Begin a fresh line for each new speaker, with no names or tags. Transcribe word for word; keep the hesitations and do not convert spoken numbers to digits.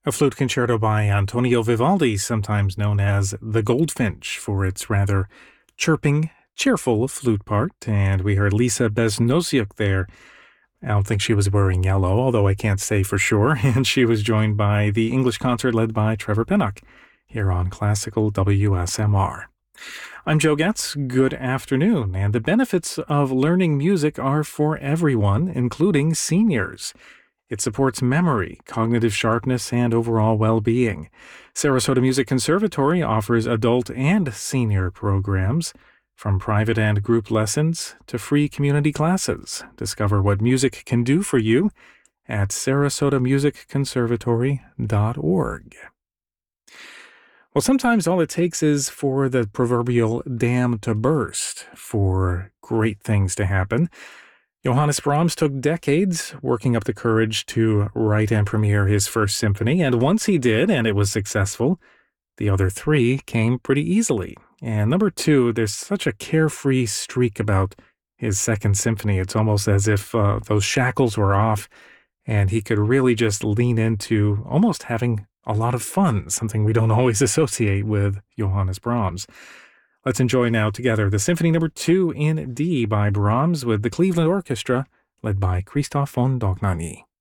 A flute concerto by Antonio Vivaldi, sometimes known as the Goldfinch, for its rather chirping, cheerful flute part. And we heard Lisa Beznoziuk there. I don't think she was wearing yellow, although I can't say for sure. And she was joined by the English concert led by Trevor Pinnock here on Classical W S M R. I'm Joe Getz. Good afternoon. And the benefits of learning music are for everyone, including seniors. It supports memory, cognitive sharpness, and overall well-being. Sarasota Music Conservatory offers adult and senior programs, from private and group lessons to free community classes. Discover what music can do for you at sarasota music conservatory dot org. Well, sometimes all it takes is for the proverbial dam to burst for great things to happen. Johannes Brahms took decades working up the courage to write and premiere his first symphony, and once he did, and it was successful, the other three came pretty easily. And number two, there's such a carefree streak about his second symphony. It's almost as if uh, those shackles were off, and he could really just lean into almost having a lot of fun, something we don't always associate with Johannes Brahms. Let's enjoy now together the Symphony Number two in D by Brahms with the Cleveland Orchestra, led by Christoph von Dohnanyi.